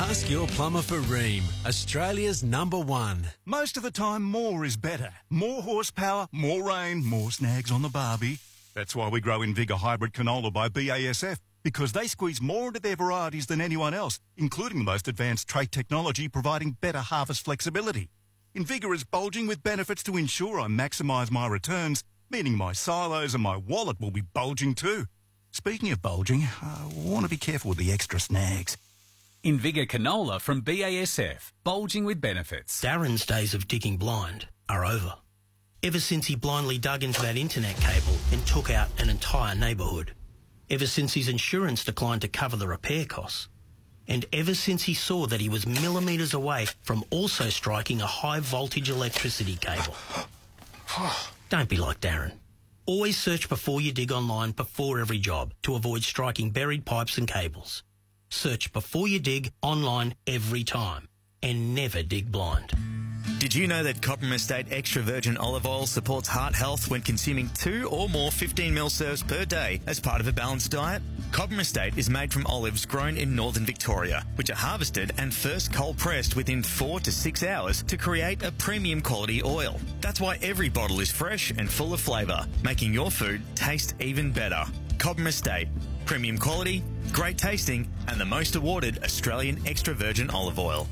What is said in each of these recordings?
Ask your plumber for Rheem, Australia's #1. Most of the time, more is better. More horsepower, more rain, more snags on the barbie. That's why we grow Invigor Hybrid Canola by BASF, because they squeeze more into their varieties than anyone else, including the most advanced trait technology providing better harvest flexibility. Invigor is bulging with benefits to ensure I maximise my returns, meaning my silos and my wallet will be bulging too. Speaking of bulging, I want to be careful with the extra snags. Invigor Canola from BASF, bulging with benefits. Darren's days of digging blind are over. Ever since he blindly dug into that internet cable and took out an entire neighbourhood. Ever since his insurance declined to cover the repair costs. And ever since he saw that he was millimetres away from also striking a high voltage electricity cable. Don't be like Darren. Always search before you dig online before every job to avoid striking buried pipes and cables. Search before you dig online every time and never dig blind. Did you know that Cobram Estate Extra Virgin Olive Oil supports heart health when consuming 2 or more 15ml serves per day as part of a balanced diet? Cobram Estate is made from olives grown in northern Victoria, which are harvested and first cold pressed within 4 to 6 hours to create a premium quality oil. That's why every bottle is fresh and full of flavour, making your food taste even better. Cobram Estate. Premium quality, great tasting, and the most awarded Australian extra virgin olive oil.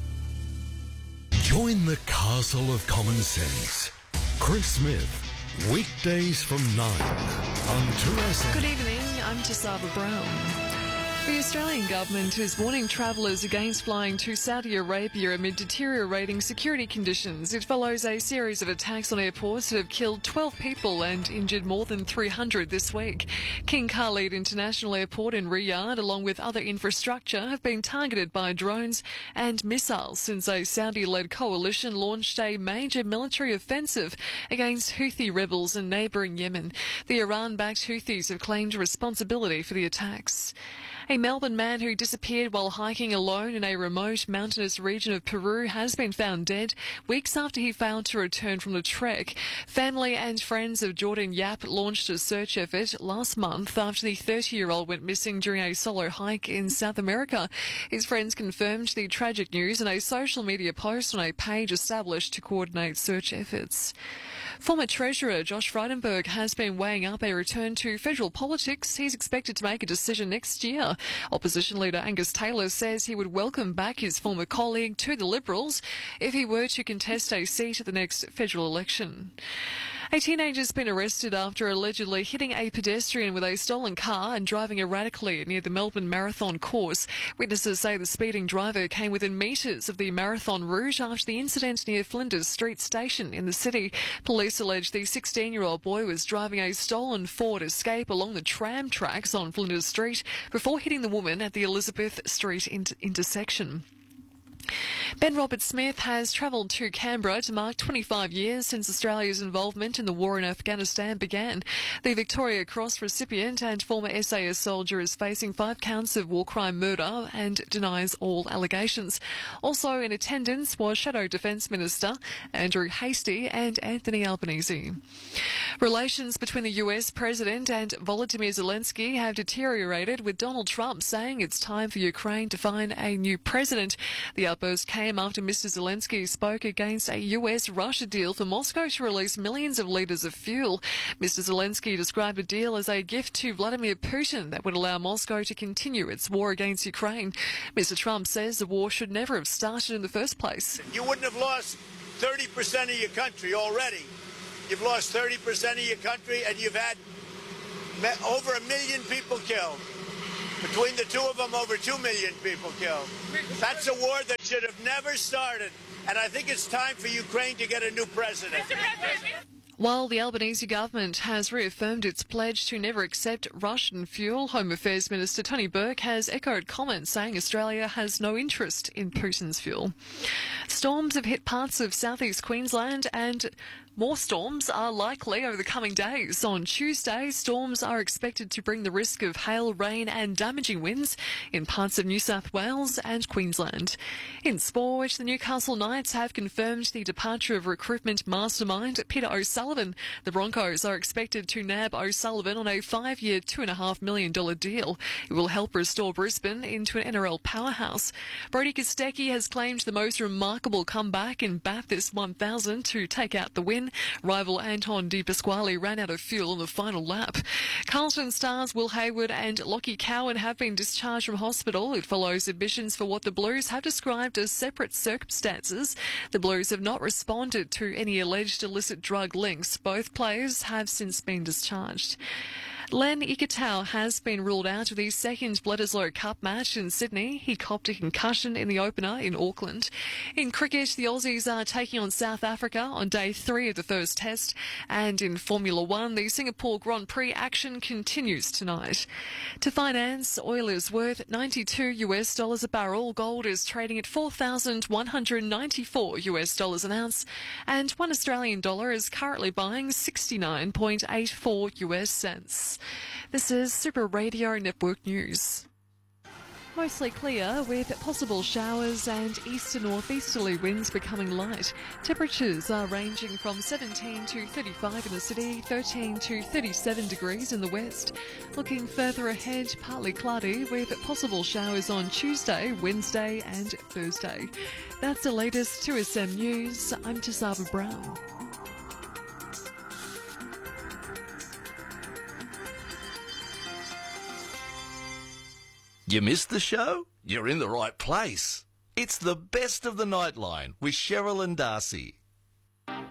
Join the castle of common sense. Chris Smith, weekdays from 9 on 2SM. Good evening, I'm Tisaba Brown. The Australian government is warning travellers against flying to Saudi Arabia amid deteriorating security conditions. It follows a series of attacks on airports that have killed 12 people and injured more than 300 this week. King Khalid International Airport in Riyadh, along with other infrastructure, have been targeted by drones and missiles since a Saudi-led coalition launched a major military offensive against Houthi rebels in neighbouring Yemen. The Iran-backed Houthis have claimed responsibility for the attacks. A Melbourne man who disappeared while hiking alone in a remote mountainous region of Peru has been found dead weeks after he failed to return from the trek. Family and friends of Jordan Yap launched a search effort last month after the 30-year-old went missing during a solo hike in South America. His friends confirmed the tragic news in a social media post on a page established to coordinate search efforts. Former Treasurer Josh Frydenberg has been weighing up a return to federal politics. He's expected to make a decision next year. Opposition leader Angus Taylor says he would welcome back his former colleague to the Liberals if he were to contest a seat at the next federal election. A teenager has been arrested after allegedly hitting a pedestrian with a stolen car and driving erratically near the Melbourne Marathon course. Witnesses say the speeding driver came within metres of the marathon route after the incident near Flinders Street Station in the city. Police allege the 16-year-old boy was driving a stolen Ford Escape along the tram tracks on Flinders Street before hitting the woman at the Elizabeth Street intersection. Ben Roberts-Smith has travelled to Canberra to mark 25 years since Australia's involvement in the war in Afghanistan began. The Victoria Cross recipient and former SAS soldier is facing 5 counts of war crime murder and denies all allegations. Also in attendance was Shadow Defence Minister Andrew Hastie and Anthony Albanese. Relations between the US President and Volodymyr Zelensky have deteriorated, with Donald Trump saying it's time for Ukraine to find a new president. The outburst came after Mr. Zelensky spoke against a US-Russia deal for Moscow to release millions of litres of fuel. Mr. Zelensky described the deal as a gift to Vladimir Putin that would allow Moscow to continue its war against Ukraine. Mr. Trump says the war should never have started in the first place. You wouldn't have lost 30% of your country already. You've lost 30% of your country, and you've had over 1 million people killed. Between the two of them, over 2 million people killed. That's a war that should have never started, and I think it's time for Ukraine to get a new president. While the Albanese government has reaffirmed its pledge to never accept Russian fuel, Home Affairs Minister Tony Burke has echoed comments saying Australia has no interest in Putin's fuel. Storms have hit parts of southeast Queensland and More storms are likely over the coming days. On Tuesday, storms are expected to bring the risk of hail, rain and damaging winds in parts of New South Wales and Queensland. In sport, the Newcastle Knights have confirmed the departure of recruitment mastermind Peter O'Sullivan. The Broncos are expected to nab O'Sullivan on a 5-year, $2.5 million deal. It will help restore Brisbane into an NRL powerhouse. Brodie Kostecki has claimed the most remarkable comeback in Bathurst 1000 to take out the win. Rival Anton De Pasquale ran out of fuel on the final lap. Carlton stars Will Hayward and Lockie Cowan have been discharged from hospital. It follows admissions for what the Blues have described as separate circumstances. The Blues have not responded to any alleged illicit drug links. Both players have since been discharged. Len Ikitau has been ruled out of the second Bledisloe Cup match in Sydney. He copped a concussion in the opener in Auckland. In cricket, the Aussies are taking on South Africa on day 3 of the first test. And in Formula One, the Singapore Grand Prix action continues tonight. To finance, oil is worth $92 a barrel. Gold is trading at $4,194 an ounce. And $1 Australian is currently buying 69.84 US cents. This is Super Radio Network News. Mostly clear with possible showers and east to northeasterly winds becoming light. Temperatures are ranging from 17 to 35 in the city, 13 to 37 degrees in the west. Looking further ahead, partly cloudy with possible showers on Tuesday, Wednesday and Thursday. That's the latest 2SM News. I'm Tisaba Brown. You missed the show? You're in the right place. It's the best of the Nightline with Cheryl and Darcy.